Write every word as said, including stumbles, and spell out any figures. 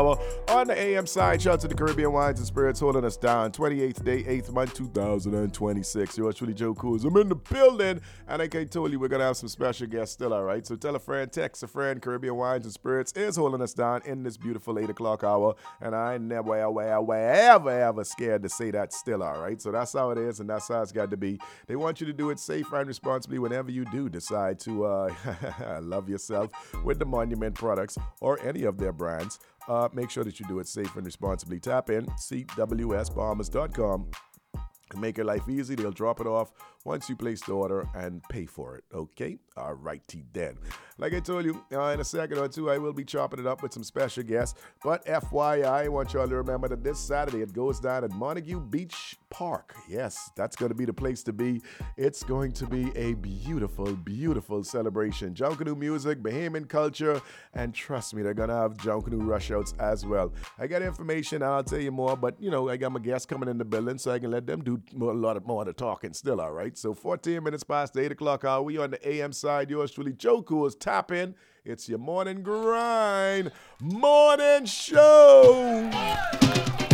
On the A M side, shout out to the Caribbean Wines and Spirits holding us down. twenty-eighth day, eighth month, two thousand twenty-six. Yours truly, Joe Coos. I'm in the building, and like I told you, we're going to have some special guests still, all right? So tell a friend, text a friend. Caribbean Wines and Spirits is holding us down in this beautiful eight o'clock hour, and I ain't never, ever, ever, ever, ever scared to say that still, all right? So that's how it is, and that's how it's got to be. They want you to do it safe and responsibly whenever you do decide to uh, love yourself with the Monument products or any of their brands. Uh, make sure that you do it safe and responsibly. Tap in, c w s bahamas dot com. Make your life easy. They'll drop it off once you place the order and pay for it. Okay? All righty then. Like I told you, uh, in a second or two, I will be chopping it up with some special guests. But F Y I, I want y'all to remember that this Saturday it goes down at Montague Beach Park. Yes, that's going to be the place to be. It's going to be a beautiful, beautiful celebration. Junkanoo music, Bahamian culture, and trust me, they're going to have Junkanoo rushouts as well. I got information, and I'll tell you more, but, you know, I got my guests coming in the building, so I can let them do more, a lot of more of the talking still, all right? So fourteen minutes past the eight o'clock hour, we on the A M side. Yours truly, Joe Cool's Tap In. It's your morning grind, morning show.